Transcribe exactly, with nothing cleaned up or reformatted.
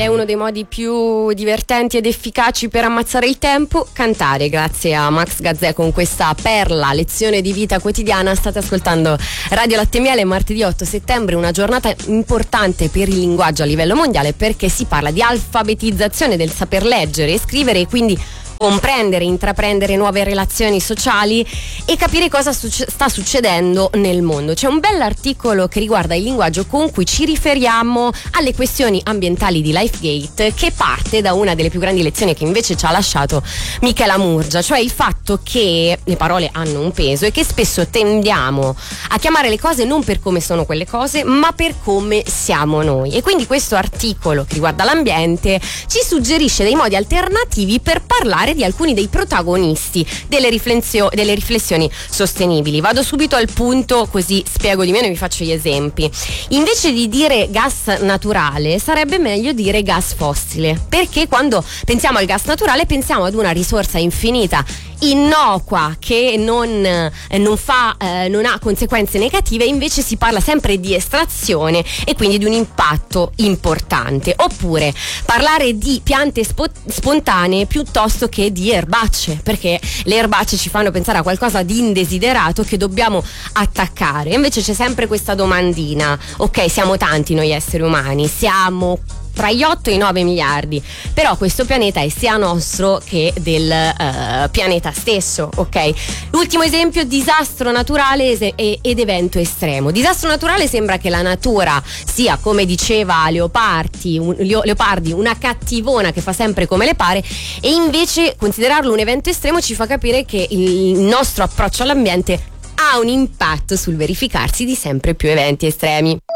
uno dei modi più divertenti ed efficaci per ammazzare il tempo? Cantare, grazie a Max Gazzè con questa perla, lezione di vita quotidiana. State ascoltando Radio Latte Miele, martedì otto settembre, una giornata importante per il linguaggio a livello mondiale, perché si parla di alfabetizzazione, del saper leggere e scrivere, e quindi comprendere, intraprendere nuove relazioni sociali e capire cosa succe- sta succedendo nel mondo. C'è un bell'articolo che riguarda il linguaggio con cui ci riferiamo alle questioni ambientali di Lifegate, che parte da una delle più grandi lezioni che invece ci ha lasciato Michela Murgia, cioè il fatto che le parole hanno un peso e che spesso tendiamo a chiamare le cose non per come sono quelle cose, ma per come siamo noi. E quindi questo articolo che riguarda l'ambiente ci suggerisce dei modi alternativi per parlare di alcuni dei protagonisti delle, riflessio- delle riflessioni sostenibili. Vado subito al punto, così spiego di meno e vi faccio gli esempi. Invece di dire gas naturale sarebbe meglio dire gas fossile, perché quando pensiamo al gas naturale pensiamo ad una risorsa infinita, innocua, che non, eh, non fa eh, non ha conseguenze negative. Invece si parla sempre di estrazione e quindi di un impatto importante. Oppure parlare di piante spo- spontanee piuttosto che di erbacce, perché le erbacce ci fanno pensare a qualcosa di indesiderato che dobbiamo attaccare. Invece c'è sempre questa domandina: ok, siamo tanti noi esseri umani, siamo tra gli otto e i nove miliardi, però questo pianeta è sia nostro che del uh, pianeta stesso, ok? L'ultimo esempio: disastro naturale ed evento estremo. Disastro naturale, sembra che la natura sia, come diceva Leopardi, un, Leopardi, una cattivona che fa sempre come le pare, e invece considerarlo un evento estremo ci fa capire che il nostro approccio all'ambiente ha un impatto sul verificarsi di sempre più eventi estremi.